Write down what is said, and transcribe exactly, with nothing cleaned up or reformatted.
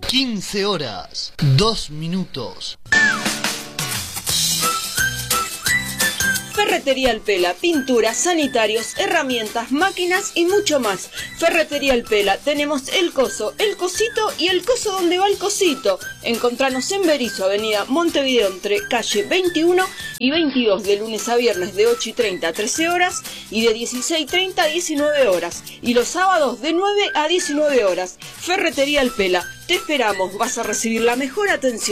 quince horas, dos minutos. Ferretería El Pela, pinturas, sanitarios, herramientas, máquinas y mucho más. Ferretería El Pela, tenemos el coso, el cosito y el coso donde va el cosito. Encontranos en Berisso, avenida Montevideo, entre calle veintiuno y veintidós, de lunes a viernes de ocho y treinta a trece horas y de dieciséis y treinta a diecinueve horas. Y los sábados de nueve a diecinueve horas. Ferretería El Pela, te esperamos, vas a recibir la mejor atención.